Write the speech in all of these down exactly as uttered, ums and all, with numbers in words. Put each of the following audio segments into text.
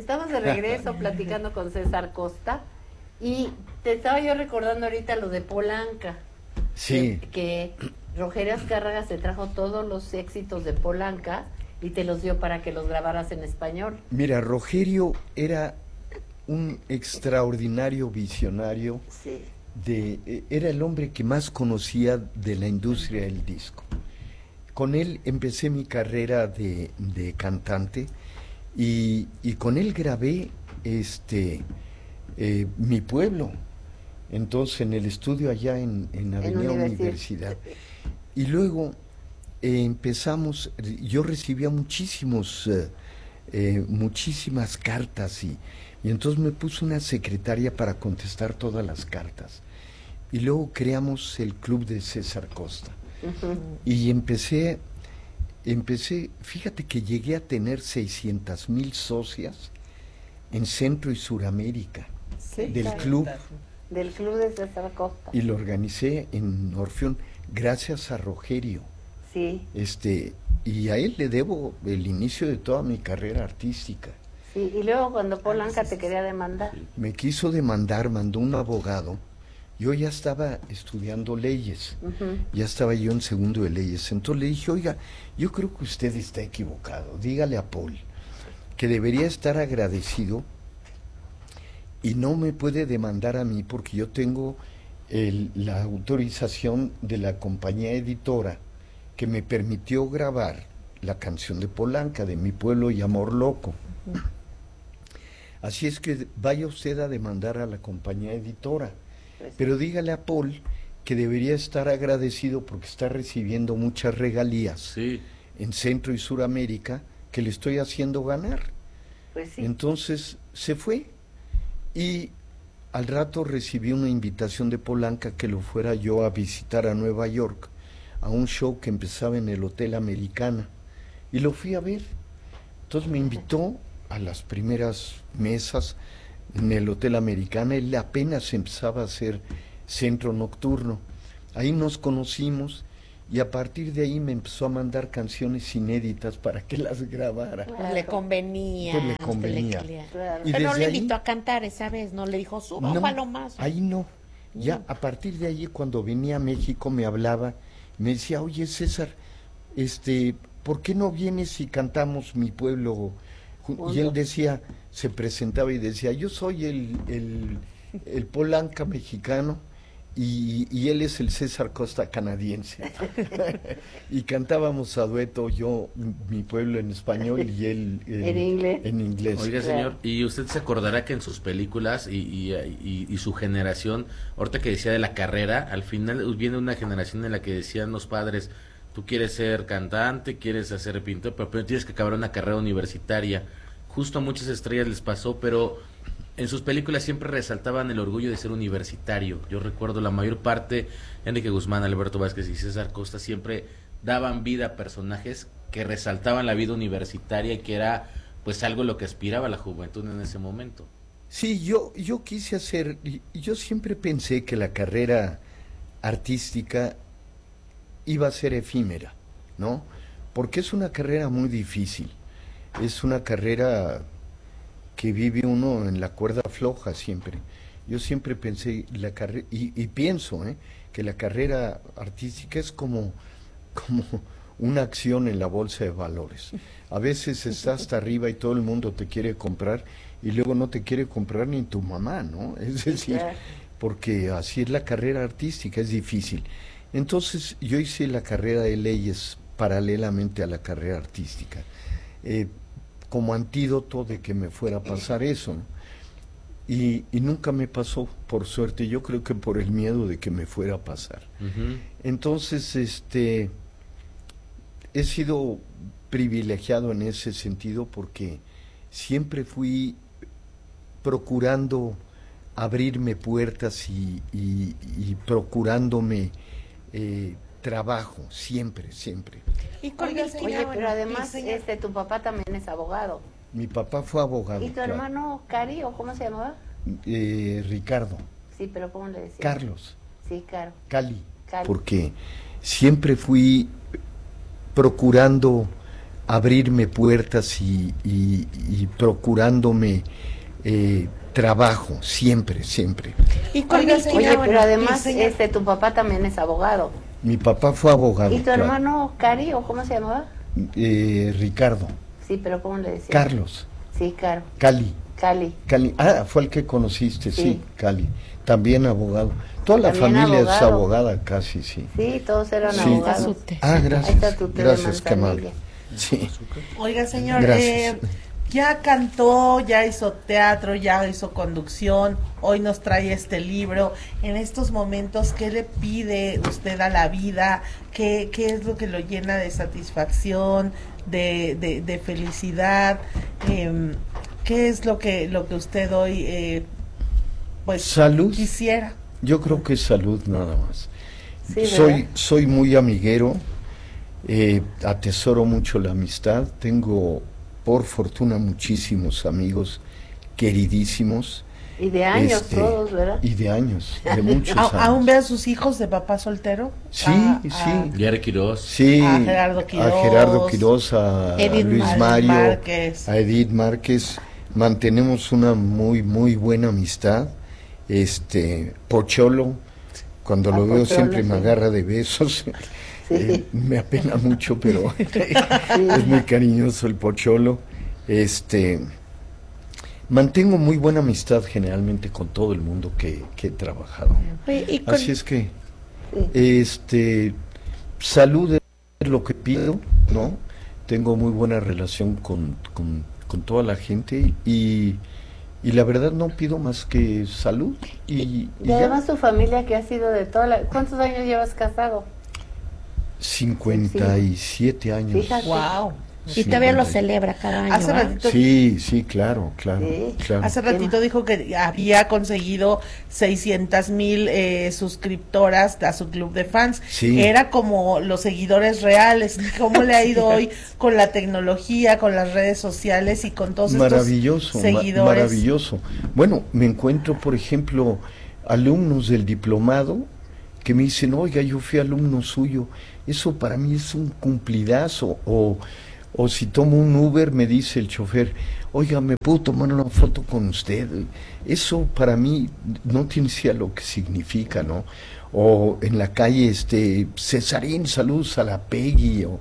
estamos de regreso platicando con César Costa y te estaba yo recordando ahorita lo de Polanca. Sí. Que, que Rogelio Azcárraga se trajo todos los éxitos de Polanca y te los dio para que los grabaras en español. Mira, Rogelio era un extraordinario visionario. Sí. De, era el hombre que más conocía de la industria del disco. Con él empecé mi carrera de, de cantante y, y con él grabé este eh, Mi Pueblo, entonces en el estudio allá en, en Avenida en Universidad. Y luego eh, empezamos, yo recibía muchísimos, eh, eh, muchísimas cartas y, y entonces me puse una secretaria para contestar todas las cartas. Y luego creamos el club de César Costa. Uh-huh. Y empecé, empecé, fíjate que llegué a tener seiscientas mil socias en Centro y Suramérica, sí, del claro. club. Del club de César Costa. Y lo organicé en Orfeón, gracias a Rogelio. Sí. Este, y a él le debo el inicio de toda mi carrera artística. Sí, y luego cuando Polanca te quería demandar. Me quiso demandar, mandó un abogado. Yo ya estaba estudiando leyes, uh-huh. ya estaba yo en segundo de leyes, entonces le dije, oiga, yo creo que usted está equivocado, dígale a Paul que debería estar agradecido y no me puede demandar a mí porque yo tengo el, la autorización de la compañía editora que me permitió grabar la canción de Polanca, de Mi Pueblo y Amor Loco. Uh-huh. Así es que vaya usted a demandar a la compañía editora. Pero dígale a Paul que debería estar agradecido porque está recibiendo muchas regalías sí. en Centro y Suramérica que le estoy haciendo ganar. Pues sí. Entonces se fue y al rato recibí una invitación de Polanca que lo fuera yo a visitar a Nueva York a un show que empezaba en el Hotel Americana y lo fui a ver. Entonces me invitó a las primeras mesas en el Hotel Americana, él apenas empezaba a hacer centro nocturno. Ahí nos conocimos y a partir de ahí me empezó a mandar canciones inéditas para que las grabara. Pues le convenía. Pues le convenía. Le claro. Y pero no le invitó ahí, a cantar esa vez, no le dijo, suba no, un palo más. Ahí no. Ya a partir de ahí, cuando venía a México, me hablaba, me decía, oye César, este, ¿por qué no vienes y cantamos Mi Pueblo? Y él decía, se presentaba y decía, yo soy el, el, el Polanca mexicano y, y él es el César Costa canadiense. Y cantábamos a dueto, yo, Mi Pueblo en español y él en, ¿En inglés? En inglés. Oiga, señor, y usted se acordará que en sus películas y, y, y, y su generación, ahorita que decía de la carrera, al final viene una generación en la que decían los padres, tú quieres ser cantante, quieres hacer pintor, pero primero tienes que acabar una carrera universitaria. Justo a muchas estrellas les pasó, pero en sus películas siempre resaltaban el orgullo de ser universitario. Yo recuerdo la mayor parte, Enrique Guzmán, Alberto Vázquez y César Costa siempre daban vida a personajes que resaltaban la vida universitaria y que era pues algo lo que aspiraba la juventud en ese momento. Sí, yo, yo quise hacer, yo siempre pensé que la carrera artística iba a ser efímera, ¿no? Porque es una carrera muy difícil, es una carrera que vive uno en la cuerda floja siempre. Yo siempre pensé, la carrera, y, y pienso, ¿eh? que la carrera artística es como, como una acción en la bolsa de valores. A veces estás hasta arriba y todo el mundo te quiere comprar, y luego no te quiere comprar ni tu mamá, ¿no? Es decir, porque así es la carrera artística, es difícil. Entonces yo hice la carrera de leyes paralelamente a la carrera artística, eh, como antídoto de que me fuera a pasar eso, ¿no? y, y nunca me pasó, por suerte. Yo creo que por el miedo de que me fuera a pasar. Uh-huh. Entonces, este, he sido privilegiado en ese sentido porque siempre fui procurando abrirme puertas y, y, y procurándome Eh, trabajo, siempre, siempre. ¿Y Oye, Oye pero además este tu papá también es abogado. Mi papá fue abogado. ¿Y tu claro. hermano Cari, o cómo se llamaba? Eh, Ricardo. Sí, pero ¿cómo le decía? Carlos. Sí, claro. Cali. Cali. Porque siempre fui procurando abrirme puertas y, y, y procurándome eh, trabajo, siempre, siempre. Y con Oye, mil quinientos, pero además, sí, señor. este, tu papá también es abogado. Mi papá fue abogado. ¿Y tu claro. hermano Cari, o cómo se llamaba? Eh, Ricardo, Sí, pero ¿cómo le decía? Carlos, Sí, Caro. Cali. Cali. Cali, ah, fue el que conociste, sí, Sí. Cali, también abogado. Toda la También familia es abogado. abogada casi, sí. Sí, todos eran Sí. abogados. Su té. Ah, Ahí gracias, está tu té de gracias, qué manzanilla. amable. Sí, Oiga, señor, Gracias. eh, ya cantó, ya hizo teatro, ya hizo conducción, hoy nos trae este libro. En estos momentos, ¿qué le pide usted a la vida? ¿Qué, qué es lo que lo llena de satisfacción, de, de, de felicidad? Eh, ¿Qué es lo que, lo que usted hoy eh, pues salud, quisiera? yo creo que es salud nada más. Sí, soy, ¿verdad? soy muy amiguero, eh, atesoro mucho la amistad, tengo por fortuna muchísimos amigos queridísimos. Y de años este, todos, ¿verdad? Y de años, de muchos ¿A- años. ¿Aún ve a sus hijos de papá soltero? Sí, A- sí. a- Jerry Quiroz. Sí, A Gerardo Quiroz, a Gerardo Quiroz, a Edith Luis Mar- Mario, Márquez. a Edith Márquez. Mantenemos una muy, muy buena amistad. Este, Pocholo, cuando A lo veo Pocholo, siempre me sí. agarra de besos. Sí. Eh, me apena mucho, pero es muy cariñoso el Pocholo. Este, mantengo muy buena amistad generalmente con todo el mundo que, que he trabajado. Oye, y con- Así es que, Sí. este, salud es lo que pido, ¿no? Tengo muy buena relación con, con, con toda la gente y, y la verdad no pido más que salud y, y Y ya. además tu familia que ha sido de toda la... ¿Cuántos años llevas casado? cincuenta y siete años. Fíjate. Wow. y todavía lo cincuenta. celebra cada año. Hace ¿va? ratito, Sí, sí, claro, claro, Sí. claro. hace ratito dijo que había conseguido seiscientas mil eh, suscriptoras a su club de fans. Sí. Era como los seguidores reales. ¿Cómo le ha ido hoy con la tecnología, con las redes sociales y con todos Maravilloso, estos ma- seguidores? maravilloso. Bueno, me encuentro, por ejemplo, alumnos del diplomado que me dicen, oiga, yo fui alumno suyo, eso para mí es un cumplidazo, o, o si tomo un Uber me dice el chofer, oiga, ¿me puedo tomar una foto con usted? Eso para mí no tiene idea lo que significa, ¿no? O en la calle, este, Cesarín, saludos a la Peggy, o,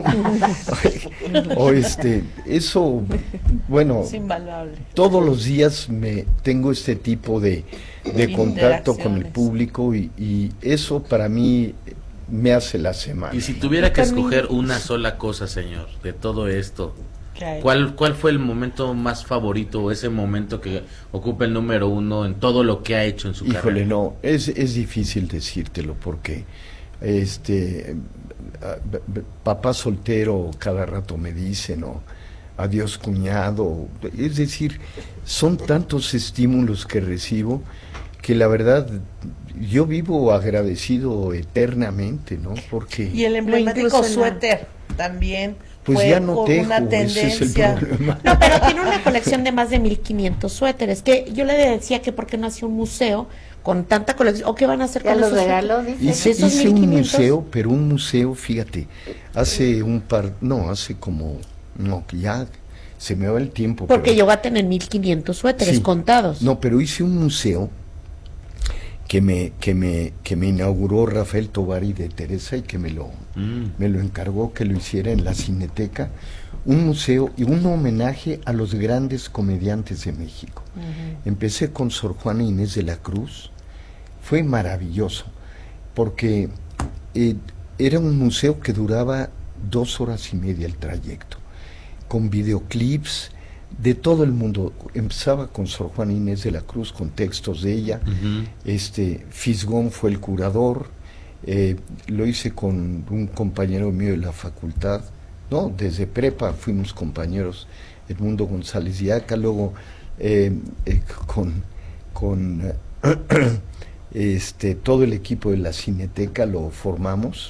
o este, eso, bueno, Es invaluable. todos los días me tengo este tipo de, de contacto con el Interacciones. público y, y eso para mí me hace la semana. Y si tuviera que También- escoger una sola cosa, señor, de todo esto, ¿Qué hay? ¿cuál, cuál fue el momento más favorito o ese momento que ocupa el número uno en todo lo que ha hecho en su Híjole, carrera? no, es, es difícil decírtelo porque este ah, b- b- papá soltero cada rato me dice, ¿no? Adiós cuñado, es decir, son tantos estímulos que recibo que la verdad yo vivo agradecido eternamente, ¿no? Porque Y el emblemático incluso en la- suéter también pues fue ya no con tejo, una ese es el tendencia. problema. No, pero tiene una colección de más de mil quinientos suéteres. Que yo le decía que por qué no hacía un museo con tanta colección. ¿O qué van a hacer Ya con los esos regaló, suéteres? dice. Hice, esos hice un mil quinientos. museo, pero un museo, fíjate, hace un par, no, hace como, no, que ya se me va el tiempo. Porque pero- llegó a tener mil quinientos suéteres Sí. contados. No, pero hice un museo que me, que me, que me inauguró Rafael Tovari de Teresa y que me lo, Mm. me lo encargó que lo hiciera en la Cineteca, un museo y un homenaje a los grandes comediantes de México. Empecé con Sor Juana Inés de la Cruz, fue maravilloso, porque eh, era un museo que duraba dos horas y media el trayecto, con videoclips de todo el mundo. Empezaba con Sor Juana Inés de la Cruz, con textos de ella, Ujú. este Fisgón fue el curador, eh, lo hice con un compañero mío de la facultad, no, desde prepa fuimos compañeros, Edmundo González Yaca, luego eh, eh, con, con eh, este todo el equipo de la Cineteca lo formamos,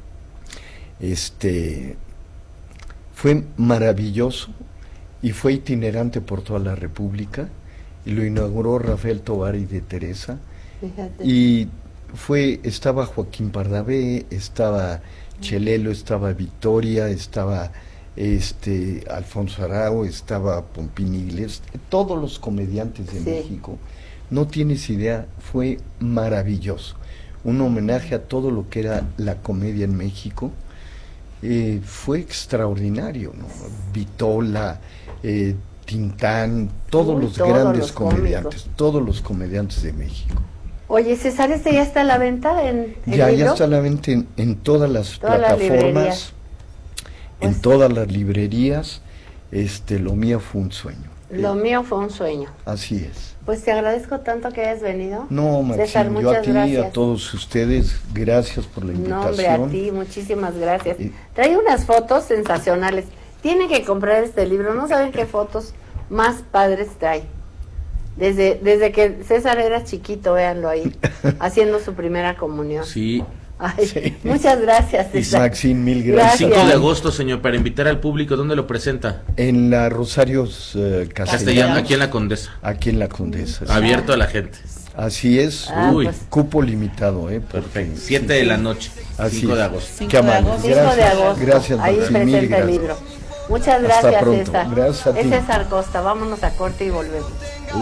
este fue maravilloso y fue itinerante por toda la República y lo inauguró Rafael Tovari de Teresa. Fíjate. Y fue, estaba Joaquín Pardavé, estaba Chelelo, estaba Victoria, estaba este Alfonso Arau, estaba Pompiniles, todos los comediantes de Sí. México. No tienes idea, fue maravilloso. Un homenaje a todo lo que era la comedia en México. Eh, fue extraordinario, ¿no? Vitola, eh, Tintán, todos Uy, los todos grandes los comediantes, cómicos. todos los comediantes de México. Oye, César, ¿este ya está a la venta en el Ya, libro? ya está a la venta en, en todas las Todas las librerías. plataformas, en Pues- todas las librerías. Este, lo mío fue un sueño. Lo Eh, mío fue un sueño. Así es. Pues te agradezco tanto que hayas venido. No, César, Maxine, yo a muchas ti, gracias. a todos ustedes, gracias por la No, hombre, a invitación. ti, muchísimas gracias. Y- Trae unas fotos sensacionales. Tienen que comprar este libro, no saben qué fotos más padres trae. Desde, desde que César era chiquito, véanlo ahí, haciendo su primera comunión. Sí. Ay, Sí. Muchas gracias, César. Maxine, mil Gracias. gracias. cinco de agosto, señor, para invitar al público, ¿dónde lo presenta? En la Rosarios eh, Castellano, Castellanos, aquí en la Condesa. aquí en la Condesa. sí. Abierto a la gente. Así es, Ah, Uy. pues, cupo limitado, ¿eh? porque- Perfecto. siete de la noche, Así cinco es. de agosto. Cinco Qué de amable. agosto. cinco de Gracias, agosto. gracias, Ahí Maxine, mil presenta el gracias. libro. Muchas Hasta gracias, pronto. César. Gracias a Es ti. César Costa. Vámonos a corte y volvemos.